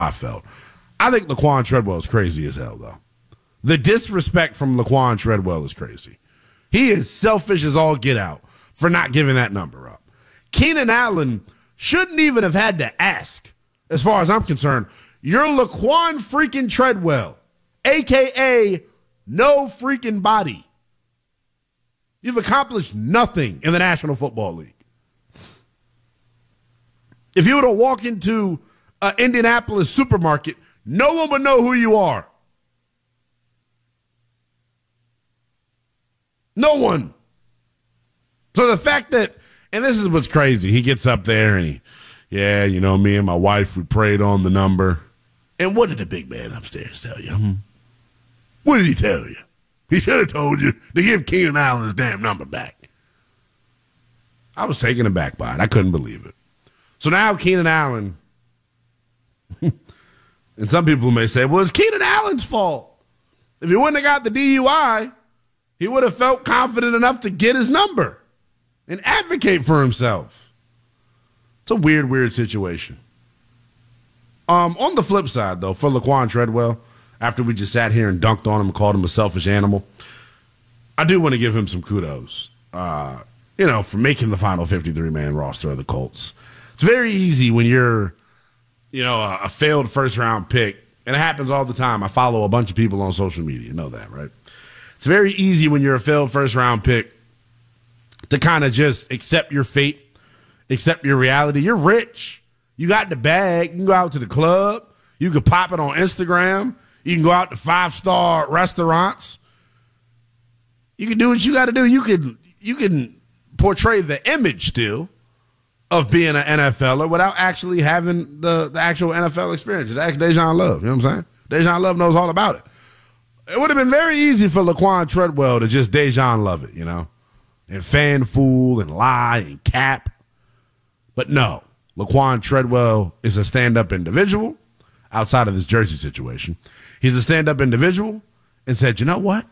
I felt. I think Laquan Treadwell is crazy as hell, though. The disrespect from Laquan Treadwell is crazy. He is selfish as all get out for not giving that number up. Keenan Allen shouldn't even have had to ask, as far as I'm concerned. You're Laquan freaking Treadwell, a.k.a. no freaking body. You've accomplished nothing in the National Football League. If you were to walk into an Indianapolis supermarket, no one would know who you are. No one. So the fact that, and this is what's crazy, he gets up there and me and my wife, we prayed on the number. And what did the big man upstairs tell you? What did he tell you? He should have told you to give Keenan Allen his damn number back. I was taken aback by it. I couldn't believe it. So now Keenan Allen, and some people may say, well, it's Keenan Allen's fault. If he wouldn't have got the DUI, he would have felt confident enough to get his number and advocate for himself. It's a weird situation. On the flip side, though, for Laquan Treadwell, after we just sat here and dunked on him and called him a selfish animal, I do want to give him some kudos, for making the final 53-man roster of the Colts. It's very easy when you're, a failed first-round pick, and it happens all the time. I follow a bunch of people on social media. You know that, right? It's very easy when you're a failed first-round pick to kind of just accept your fate, accept your reality. You're rich. You got the bag. You can go out to the club. You can pop it on Instagram. You can go out to 5-star restaurants. You can do what you got to do. You can portray the image still of being an NFLer without actually having the actual NFL experience. It's actually Dejan Love. You know what I'm saying? Dejan Love knows all about it. It would have been very easy for Laquan Treadwell to just Dejan Love it, and fan fool and lie and cap. But no, Laquan Treadwell is a stand-up individual outside of this jersey situation. He's a stand-up individual and said, you know what?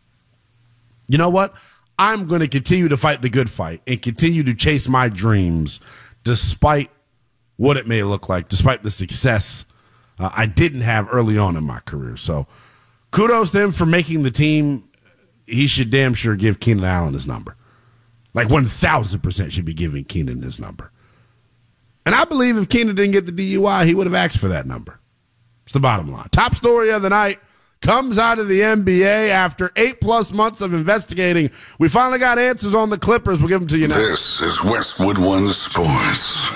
I'm going to continue to fight the good fight and continue to chase my dreams despite what it may look like, despite the success I didn't have early on in my career. So kudos to him for making the team. He should damn sure give Keenan Allen his number. Like 1,000% should be giving Keenan his number. And I believe if Keenan didn't get the DUI, he would have asked for that number. It's the bottom line. Top story of the night comes out of the NBA after 8+ months of investigating. We finally got answers on the Clippers. We'll give them to you now. This is Westwood One Sports.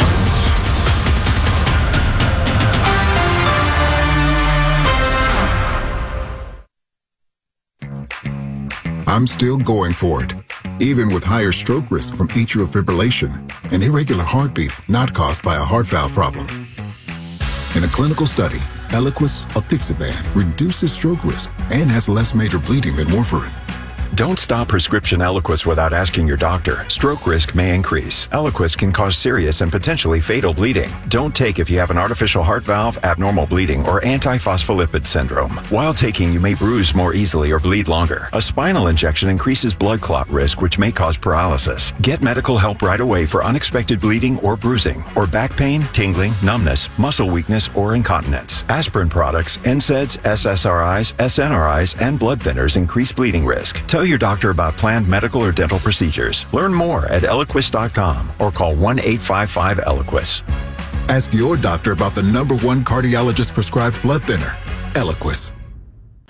I'm still going for it, even with higher stroke risk from atrial fibrillation, an irregular heartbeat not caused by a heart valve problem. In a clinical study, Eliquis apixaban reduces stroke risk and has less major bleeding than warfarin. Don't stop prescription Eliquis without asking your doctor. Stroke risk may increase. Eliquis can cause serious and potentially fatal bleeding. Don't take if you have an artificial heart valve, abnormal bleeding, or antiphospholipid syndrome. While taking, you may bruise more easily or bleed longer. A spinal injection increases blood clot risk, which may cause paralysis. Get medical help right away for unexpected bleeding or bruising, or back pain, tingling, numbness, muscle weakness, or incontinence. Aspirin products, NSAIDs, SSRIs, SNRIs, and blood thinners increase bleeding risk. Tell your doctor about planned medical or dental procedures. Learn more at Eliquis.com or call 1-855-ELIQUIS. Ask your doctor about the #1 cardiologist prescribed blood thinner, Eliquis.